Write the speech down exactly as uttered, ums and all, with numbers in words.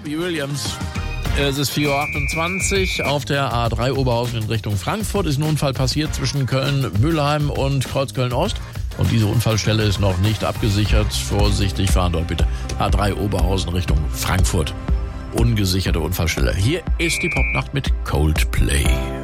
Robbie Williams. Es ist vier Uhr achtundzwanzig auf der A drei Oberhausen in Richtung Frankfurt. Ist ein Unfall passiert zwischen Köln-Mühlheim und Kreuzköln-Ost. Und diese Unfallstelle ist noch nicht abgesichert. Vorsichtig fahren dort bitte. A drei Oberhausen Richtung Frankfurt. Ungesicherte Unfallstelle. Hier ist die Popnacht mit Coldplay.